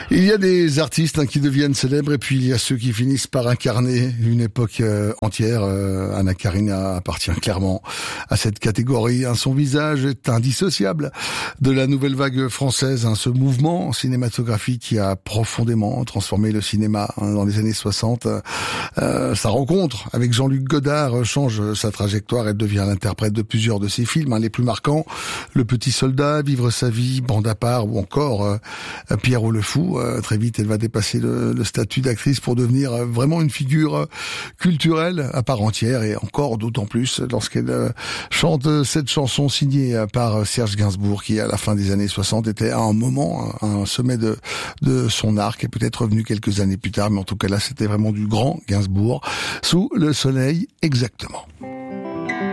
Il y a des artistes qui deviennent célèbres et puis il y a ceux qui finissent par incarner une époque entière. Anna Karina appartient clairement à cette catégorie. Son visage est indissociable de la nouvelle vague française. Ce mouvement cinématographique qui a profondément transformé le cinéma dans les années 60. Sa rencontre avec Jean-Luc Godard change sa trajectoire. Elle devient l'interprète de plusieurs de ses films les plus marquants. Le Petit Soldat, Vivre sa vie, Bande à part ou encore Pierrot le Fou. Très vite, elle va dépasser le statut d'actrice pour devenir vraiment une figure culturelle à part entière et encore d'autant plus lorsqu'elle chante cette chanson signée par Serge Gainsbourg qui, à la fin des années 60, était à un moment, un sommet de son art, qui est peut-être revenu quelques années plus tard, mais en tout cas là, c'était vraiment du grand Gainsbourg. Sous le soleil, exactement.